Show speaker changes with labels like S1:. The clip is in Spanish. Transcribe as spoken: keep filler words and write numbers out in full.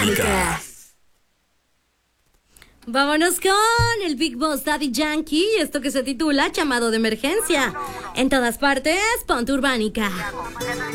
S1: Urbánica.
S2: Vámonos con el Big Boss Daddy Yankee, esto que se titula Llamado de Emergencia. En todas partes, ponte Urbánica.